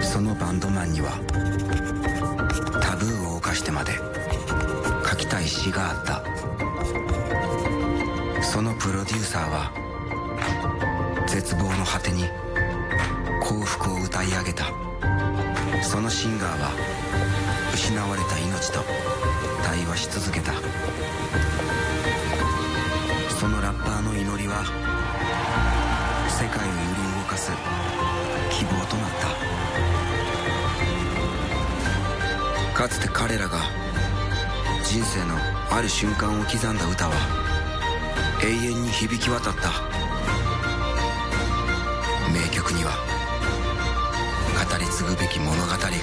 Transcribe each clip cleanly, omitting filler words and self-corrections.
そのバンドマンにはタブーを犯してまで書きたい詩があった。そのプロデューサーは絶望の果てに幸福を歌い上げた。そのシンガーは失われた命と対話し続けた。そのラッパーの祈りは世界を揺り動かす希望となった。かつて彼らが人生のある瞬間を刻んだ歌は永遠に響き渡った。名曲には語り継ぐべき物語がある。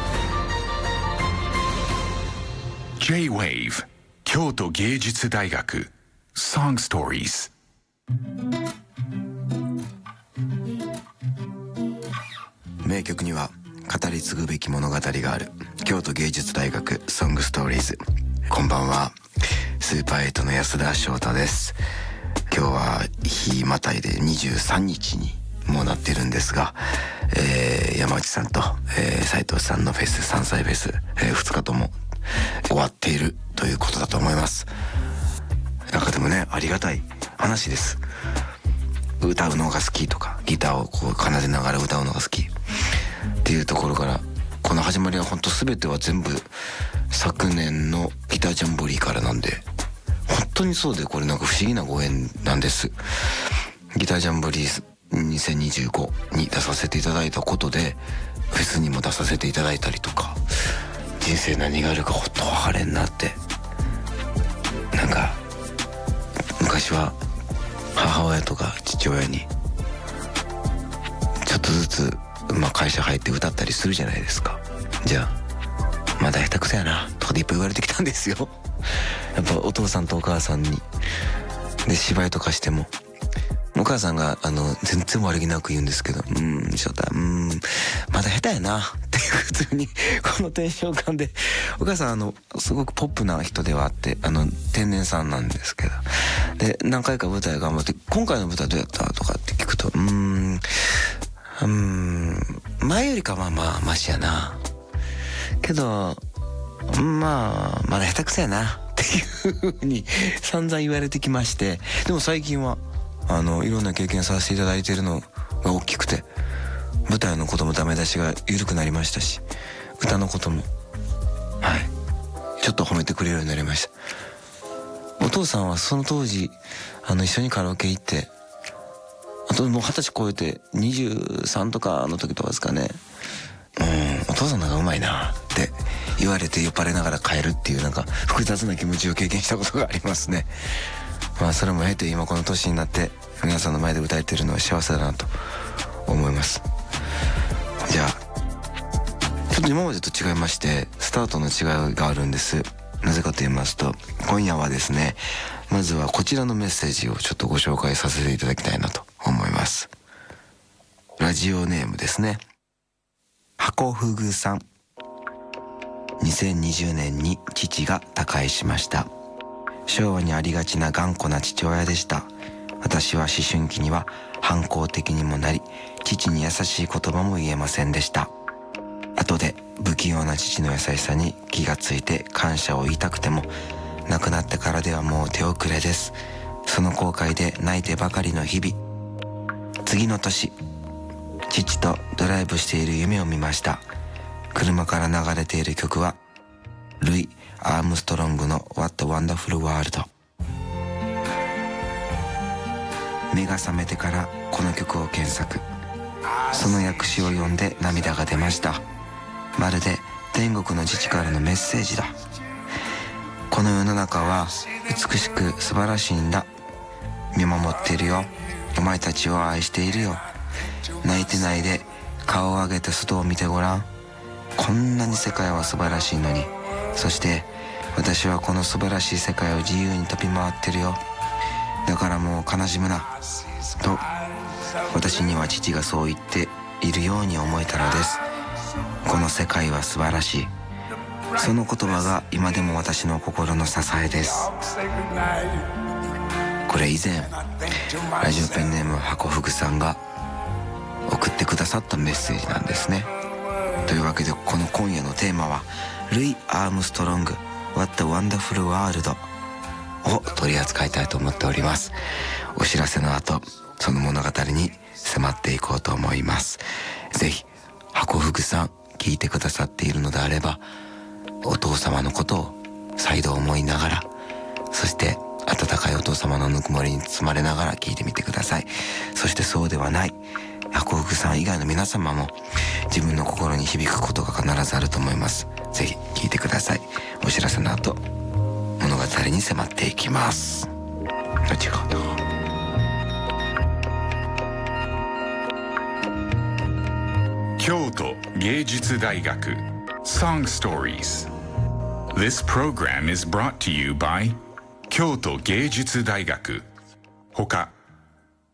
J-Wave 京都芸術大学 Song Stories。 名曲には語り継ぐべき物語がある。京都芸術大学 Song Stories。 こんばんは、スーパーエイトの安田翔太です。今日は日またいで23日にもうなってるんですが、山内さんと、斉藤さんのフェス、3歳フェス、2日とも終わっているということだと思います。なんかでもね、ありがたい話です。歌うのが好きとか、ギターをこう奏でながら歌うのが好きっていうところから、この始まりは本当全ては全部昨年のギタージャンボリーからなんで、本当にそうで、これなんか不思議なご縁なんです。ギタージャンボリー2025に出させていただいたことで、フェスにも出させていただいたりとか、人生何があるかほっと分かれんなって。なんか昔は母親とか父親にちょっとずつ、会社入って歌ったりするじゃないですか。じゃあまだ下手くそやなとかでいっぱい言われてきたんですよ。やっぱお父さんとお母さんに。で芝居とかしてもお母さんが全然悪気なく言うんですけど、翔太まだ下手やなって普通にこのテンション感で。お母さんすごくポップな人ではあって、天然さんなんですけど、で何回か舞台頑張って、今回の舞台どうやったとかって聞くと、前よりかはまあマシやなけど、まだ下手くそやなっていう風に散々言われてきまして、でも最近はいろんな経験させていただいているのが大きくて、舞台のこともダメ出しが緩くなりましたし、歌のこともちょっと褒めてくれるようになりました。お父さんはその当時一緒にカラオケ行って、あともう20歳超えて23とかの時とかですかね、お父さんの方がうまいなって言われて酔っ払いながら帰るっていう、なんか複雑な気持ちを経験したことがありますね。それも経て今この年になって皆さんの前で歌えてるのは幸せだなと思います。じゃあちょっと今までと違いまして、スタートの違いがあるんです。なぜかと言いますと、今夜はですね、まずはこちらのメッセージをちょっとご紹介させていただきたいなと思います。ラジオネームですね、箱ふぐさん。2020年に父が他界しました。昭和にありがちな頑固な父親でした。私は思春期には反抗的にもなり、父に優しい言葉も言えませんでした。後で不器用な父の優しさに気がついて感謝を言いたくても、亡くなってからではもう手遅れです。その後悔で泣いてばかりの日々。次の年、父とドライブしている夢を見ました。車から流れている曲はルイ・アームストロングの What a Wonderful World。 目が覚めてからこの曲を検索。その訳詞を読んで涙が出ました。まるで天国の父からのメッセージだ。この世の中は美しく素晴らしいんだ。見守っているよ。お前たちを愛しているよ。泣いてないで顔を上げて外を見てごらん。こんなに世界は素晴らしいのに。そして私はこの素晴らしい世界を自由に飛び回ってるよ。だからもう悲しむなと、私には父がそう言っているように思えたのです。この世界は素晴らしい。その言葉が今でも私の心の支えです。これ以前ラジオペンネーム箱ふぐさんが送ってくださったメッセージなんですね。 というわけでこの今夜のテーマはルイ・アームストロング What a Wonderful World を取り扱いたいと思っております。お知らせの後その物語に迫っていこうと思います。ぜひ箱福さん聞いてくださっているのであればお父様のことを再度思いながら、そして温かいお父様のぬくもりに包まれながら聞いてみてください。そしてそうではない箱福さん以外の皆様も自分の心に響くことが必ずあると思います。ぜひ聞いてください。お知らせの後物語に迫っていきます。違うな。 京都芸術大学 Song Stories. This program is brought to you by 京都芸術大学。他